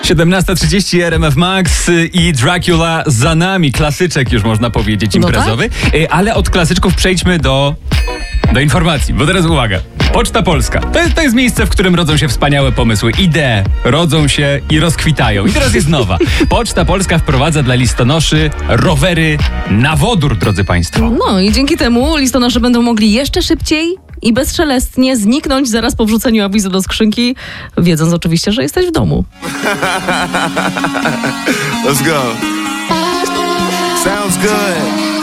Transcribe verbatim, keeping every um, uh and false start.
siedemnasta trzydzieści R M F Max i Dracula za nami. Klasyczek już można powiedzieć imprezowy. No tak? Ale od klasyczków przejdźmy do, do informacji. Bo teraz uwaga. Poczta Polska. To jest, to jest miejsce, w którym rodzą się wspaniałe pomysły. Idee rodzą się i rozkwitają. I teraz jest nowa. Poczta Polska wprowadza dla listonoszy rowery na wodór, drodzy Państwo. No i dzięki temu listonosze będą mogli jeszcze szybciej i bezszelestnie zniknąć zaraz po wrzuceniu awizu do skrzynki, wiedząc oczywiście, że jesteś w domu. Let's go. Sounds good.